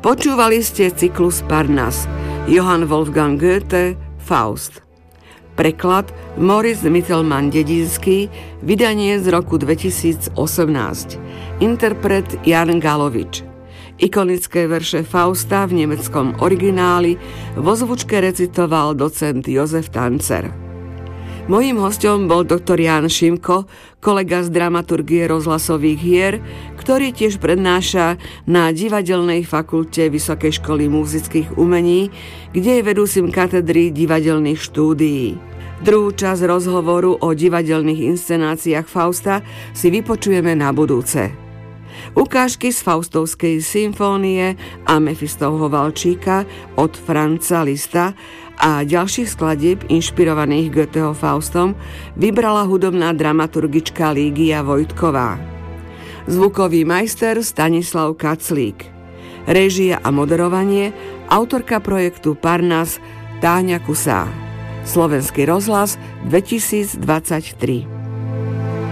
Počúvali ste cyklus Parnas, Johann Wolfgang Goethe, Faust. Preklad Moritz Mittelmann-Dedinský, vydanie z roku 2018. Interpret Jan Galovič. Ikonické verše Fausta v nemeckom origináli vo zvučke recitoval docent Jozef Tancer. Mojím hosťom bol doktor Ján Šimko, kolega z dramaturgie rozhlasových hier, ktorý tiež prednáša na Divadelnej fakulte Vysokej školy múzických umení, kde je vedúcim katedry divadelných štúdií. Druhú časť rozhovoru o divadelných inscenáciách Fausta si vypočujeme na budúce. Ukážky z Faustovskej symfónie a Mefistovho valčíka od Franza Lista a ďalších skladieb inšpirovaných Goetheho Faustom vybrala hudobná dramaturgička Lígia Vojtková. Zvukový majster Stanislav Kaclík. Réžia a moderovanie autorka projektu Parnas Táňa Kusá. Slovenský rozhlas 2023.